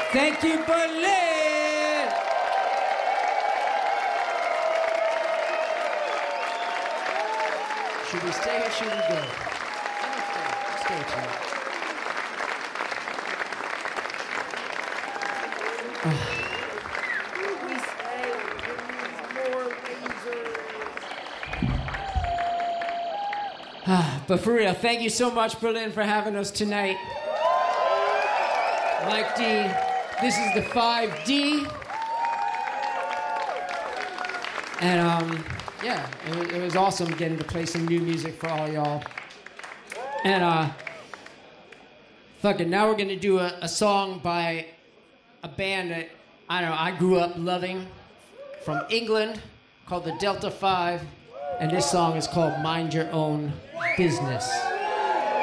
Thank you, Berlin! Should we stay or should we go? Let's stay tonight. We say more lasers. But for real, thank you so much, Berlin, for having us tonight. Mike D, this is the 5D. And yeah, it was awesome getting to play some new music for all y'all. And fuck it, now we're gonna do a song by a band that, I don't know, I grew up loving from England called the Delta 5. And this song is called Mind Your Own Business.